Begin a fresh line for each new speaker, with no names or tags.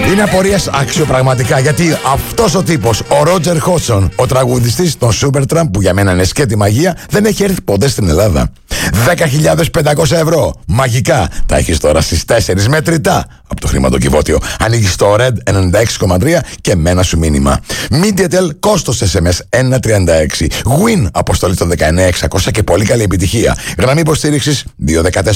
Είναι απορίας αξιοπραγματικά, γιατί αυτός ο τύπος, ο Ρότζερ Χότσον, ο τραγουδιστής των Supertramp, που για μένα είναι σκέτη μαγεία, δεν έχει έρθει ποτέ στην Ελλάδα. 10.500 ευρώ. Μαγικά. Τα έχεις τώρα στις 4 μετρητά από το χρηματοκιβώτιο. Ανοίγεις το Red 96,3 και με ένα σου μήνυμα. MediaTel, κόστος SMS 1,36. Win, αποστολή στο 19600 και πολύ καλή επιτυχία. Γραμμή υποστήριξης 214.